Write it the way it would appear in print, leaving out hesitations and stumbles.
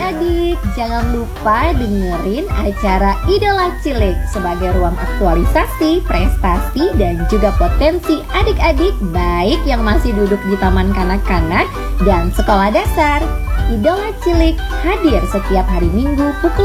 Adik-adik, jangan lupa dengerin acara Idola Cilik sebagai ruang aktualisasi, prestasi, dan juga potensi adik-adik baik yang masih duduk di taman kanak-kanak dan sekolah dasar. Idola Cilik hadir setiap hari Minggu pukul